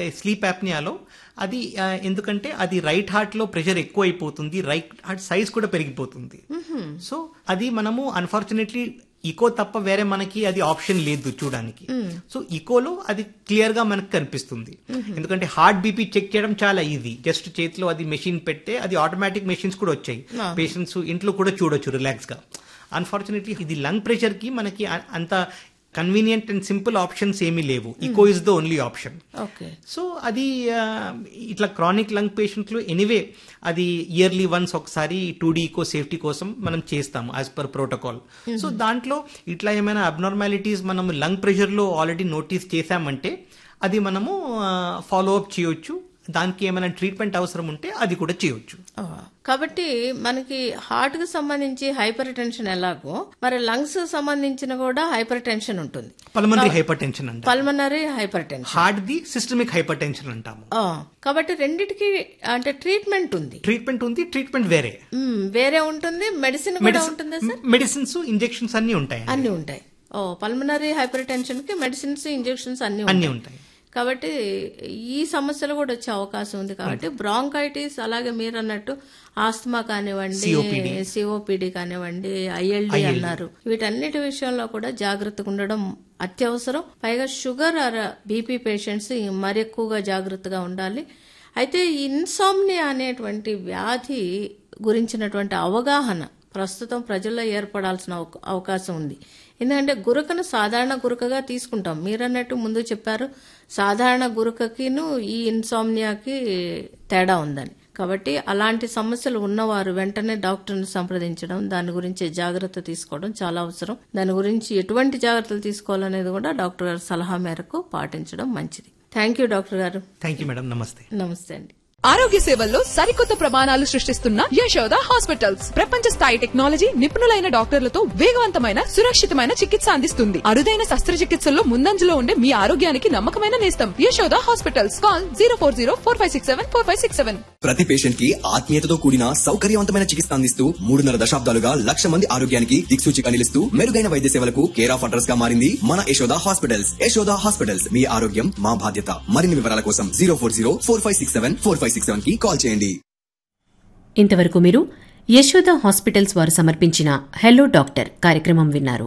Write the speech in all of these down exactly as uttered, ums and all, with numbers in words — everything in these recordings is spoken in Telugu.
స్లీప్ యాప్నియాలో అది ఎందుకంటే అది రైట్ హార్ట్ లో ప్రెషర్ ఎక్కువ అయిపోతుంది, రైట్ హార్ట్ సైజ్ కూడా పెరిగిపోతుంది. సో అది మనము అన్ఫార్చునేట్లీ ఇకో తప్ప వేరే మనకి అది ఆప్షన్ లేదు చూడడానికి. సో ఇకోలో అది క్లియర్ గా మనకు కనిపిస్తుంది. ఎందుకంటే హార్ట్ బీపీ చెక్ చేయడం చాలా ఈజీ, జస్ట్ చేతిలో అది మెషిన్ పెడితే అది ఆటోమేటిక్ మెషిన్స్ కూడా వచ్చాయి, పేషెంట్స్ ఇంట్లో కూడా చూడొచ్చు రిలాక్స్ గా. అన్ఫార్చునేట్లీ ఇది లంగ్ ప్రెషర్ కి మనకి అంత కన్వీనియంట్ అండ్ సింపుల్ ఆప్షన్స్ ఏమీ లేవు. ఇకో is the only option. So అది ఇట్లా క్రానిక్ లంగ్ పేషెంట్లు ఎనీవే అది ఇయర్లీ వన్స్ ఒకసారి టూ డీ ఇకో సేఫ్టీ కోసం మనం చేస్తాము యాజ్ పర్ ప్రోటోకాల్. సో దాంట్లో ఇట్లా ఏమైనా అబ్నార్మాలిటీస్ మనం లంగ్ ప్రెషర్ లో ఆల్రెడీ నోటీస్ చేశామంటే అది మనము ఫాలో అప్ చేయొచ్చు. దానికి ఏమైనా ట్రీట్మెంట్ అవసరం ఉంటే అది కూడా చేయొచ్చు. కాబట్టి మనకి హార్ట్ కు సంబంధించి హైపర్ టెన్షన్ ఎలాగో మరి లంగ్స్ సంబంధించిన కూడా హైపర్ టెన్షన్ ఉంటుంది. పల్మనరీ హైపర్ టెన్షన్ అంటాం. Pulmonary hyper tension, heart the systemic hyper tension అంటాము. కాబట్టి రెండిటికి అంటే ట్రీట్మెంట్ ఉంది. ట్రీట్మెంట్ ఉంది, ట్రీట్మెంట్ వేరే వేరే ఉంటుంది. మెడిసిన్ కూడా ఉంటుంది సార్. మెడిసిన్స్, ఇంజెక్షన్స్ అన్ని ఉంటాయి. అన్ని ఉంటాయి. ఓ పల్మనరీ హైపర్ టెన్షన్ కి మెడిసిన్స్, ఇంజెక్షన్స్ అన్ని అన్ని ఉంటాయి. కాబట్టి ఈ సమస్యలు కూడా వచ్చే అవకాశం ఉంది. కాబట్టి బ్రాంకైటిస్ అలాగే మీరు అన్నట్టు ఆస్తమా కానివ్వండి, సిఓపిడి కానివ్వండి, ఐఎల్డి అన్నారు, వీటన్నిటి విషయంలో కూడా జాగ్రత్తగా ఉండడం అత్యవసరం. పైగా షుగర్ ఆర్ బీపీ పేషెంట్స్ మరి ఎక్కువగా జాగ్రత్తగా ఉండాలి. అయితే ఇన్సామ్నియా అనేటువంటి వ్యాధి గురించినటువంటి అవగాహన ప్రస్తుతం ప్రజల్లో ఏర్పడాల్సిన అవకాశం ఉంది. ఎందుకంటే గురకను సాధారణ గురకగా తీసుకుంటాం. మీరన్నట్టు ముందు చెప్పారు సాధారణ గురకకిను ఈ ఇన్సామ్నియాకి తేడా ఉందని. కాబట్టి అలాంటి సమస్యలు ఉన్నవారు వెంటనే డాక్టర్ని సంప్రదించడం, దాని గురించి జాగ్రత్త తీసుకోవడం చాలా అవసరం. దాని గురించి ఎటువంటి జాగ్రత్తలు తీసుకోవాలనేది కూడా డాక్టర్ గారి సలహా మేరకు పాటించడం మంచిది. థ్యాంక్ యూ డాక్టర్ గారు. Thank you madam. నమస్తే. నమస్తే అండి. ఆరోగ్య సేవల్లో సరికొత్త ప్రమాణాలు సృష్టిస్తున్న యశోద హాస్పిటల్స్ ప్రపంచ స్థాయి టెక్నాలజీ, నిపుణులైన డాక్టర్లతో వేగవంతమైన సురక్షితమైన చికిత్స అందిస్తుంది. అరుదైన శస్త్రచికిత్సల్లో ముందంజలో ఉండే మీ ఆరోగ్యానికి నమ్మకమైన నేస్తం Yashoda hospitals. Call zero four zero four five six seven four five six seven. ప్రతి పేషెంట్ కి ఆత్మీయతతో కూడిన సౌకర్యవంతమైన చికిత్స అందిస్తూ మూడున్నర దశాబ్దాలుగా లక్ష మంది ఆరోగ్యానికి దిక్సూచిగా నిలుస్తూ మెరుగైన వైద్య సేవలకు కేర్ ఆఫ్ అడ్రస్ గా మారింది మన యశోద హాస్పిటల్స్. యశోద హాస్పిటల్స్, మీ ఆరోగ్యం మా బాధ్యత. మరిన్ని వివరాల కోసం zero four zero four five six seven four five six seven కి కాల్ చేయండి. ఇంతవరకు మీరు యశోద హాస్పిటల్స్ వారు సమర్పించిన హెలో డాక్టర్ కార్యక్రమం విన్నారు.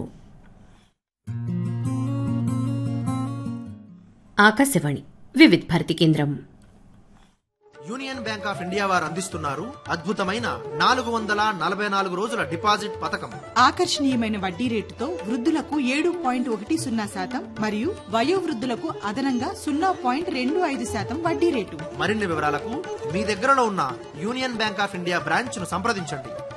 ఆకాశవాణి వివిధ్ భారతి కేంద్రం. యూనియన్ బ్యాంక్ ఆఫ్ ఇండియా వారు అందిస్తున్నారు అద్భుతమైన నాలుగు వందల నలభై నాలుగు రోజుల డిపాజిట్ పథకం. ఆకర్షణీయమైన వడ్డీ రేటుతో వృద్ధులకు ఏడు పాయింట్ ఒకటి సున్నా శాతం మరియు వయోవృద్ధులకు అదనంగా సున్నా పాయింట్ రెండు ఐదు శాతం వడ్డీ రేటు. మరిన్ని వివరాలకు మీ దగ్గరలో ఉన్న union bank of India branch ను సంప్రదించండి.